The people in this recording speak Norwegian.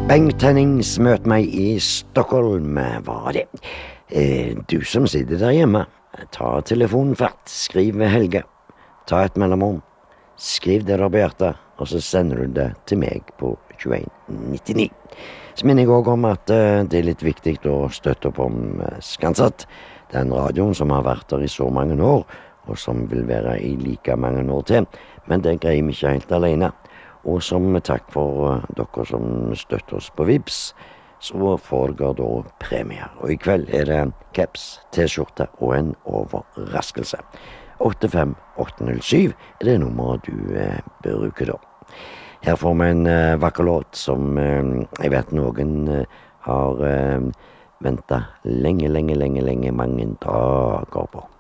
Bengt Hennings møt meg i Stockholm, var det. Du som sitter der hjemme, ta telefonen fatt, skriv Helge, ta et mellomrom, skriv det der på hjertet, og så sender du det til meg på 2199. Så minner jeg også om at det er litt viktig å støtte opp om Skanset, den radioen som har vært der i så mange år, og som vil være i like mange år til, men det greier vi ikke helt alene. Og som takk for dere som støtter oss på Vibs, så får dere da premier. Og i kveld er det caps, t-skjorte og en overraskelse. 85807 er det nummeret du bruker da. Her får vi en vakker låt som jeg vet noen har ventet lenge mange dager på.